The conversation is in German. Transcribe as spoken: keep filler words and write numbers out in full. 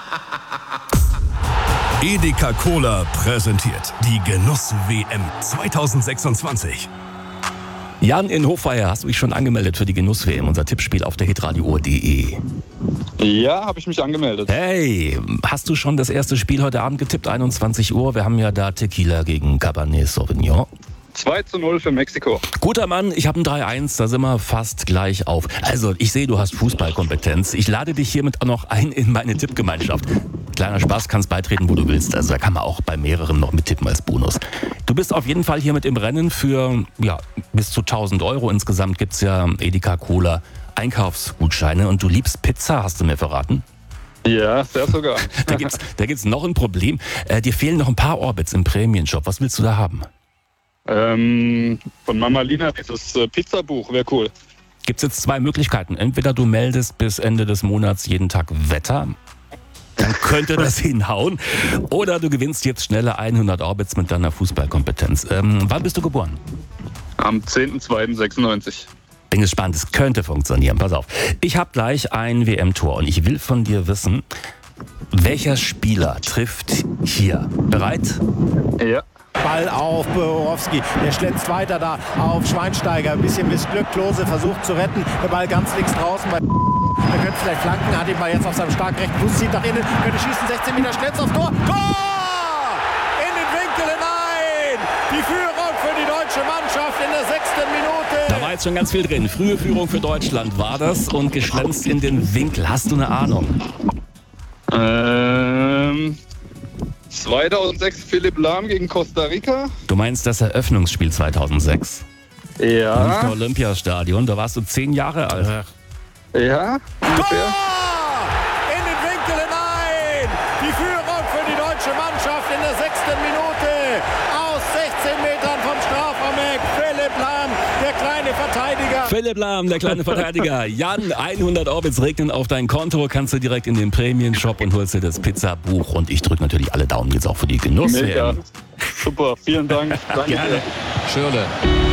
Edeka Cola präsentiert die Genuss-W M zwanzig sechsundzwanzig. Jan in Hofweier, hast du dich schon angemeldet für die Genuss-W M, unser Tippspiel auf der hitradio punkt de? Ja, habe ich mich angemeldet. Hey, hast du schon das erste Spiel heute Abend getippt, einundzwanzig Uhr? Wir haben ja da Tequila gegen Cabernet Sauvignon. zwei zu null für Mexiko. Guter Mann, ich habe ein drei eins, da sind wir fast gleich auf. Also, ich sehe, du hast Fußballkompetenz. Ich lade dich hiermit auch noch ein in meine Tippgemeinschaft. Kleiner Spaß, kannst beitreten, wo du willst. Also da kann man auch bei mehreren noch mittippen als Bonus. Du bist auf jeden Fall hier mit im Rennen für ja, bis zu tausend Euro. Insgesamt gibt es ja Edeka Cola Einkaufsgutscheine und du liebst Pizza, hast du mir verraten. Ja, sehr sogar. Da gibt's, da gibt's noch ein Problem. Äh, dir fehlen noch ein paar Orbits im Prämienshop. Was willst du da haben? Ähm, von Mama Lina, dieses äh, Pizzabuch, wäre cool. Gibt es jetzt zwei Möglichkeiten. Entweder du meldest bis Ende des Monats jeden Tag Wetter, dann könnte das hinhauen. Oder du gewinnst jetzt schnelle hundert Orbits mit deiner Fußballkompetenz. Ähm, wann bist du geboren? Am zehnten zweiten sechsundneunzig. Bin gespannt, es könnte funktionieren. Pass auf. Ich habe gleich ein W M-Tor und ich will von dir wissen, welcher Spieler trifft hier? Bereit? Ja. Ball auf Borowski, der schlänzt weiter da auf Schweinsteiger, ein bisschen Missglück, Klose versucht zu retten, der Ball ganz links draußen, bei er könnte vielleicht flanken, hat ihn mal jetzt auf seinem stark rechten Fuß, zieht nach innen, könnte schießen, sechzehn Meter, schlänzt aufs Tor, Tor! In den Winkel hinein! Die Führung für die deutsche Mannschaft in der sechsten Minute! Da war jetzt schon ganz viel drin, frühe Führung für Deutschland war das und geschlänzt in den Winkel, hast du eine Ahnung? Ähm... zweitausendsechs Philipp Lahm gegen Costa Rica. Du meinst das Eröffnungsspiel zweitausendsechs? Ja. Münchner Olympiastadion, da warst du zehn Jahre alt. Ja, ungefähr. Tor! In den Winkel hinein! Die Führung für die deutsche Mannschaft in der sechsten Minute. Aus sechzehn Metern vom Strafraum weg. Philipp Lahm, der kleine Verteidiger. Philipp Lahm, der kleine Verteidiger. Jan, hundert Orbits regnen auf dein Konto. Kannst du direkt in den Prämienshop und holst dir das Pizzabuch. Und ich drücke natürlich alle Daumen jetzt auch für die Genuss. Mega. Super, vielen Dank. Danke. Gerne. Schöne.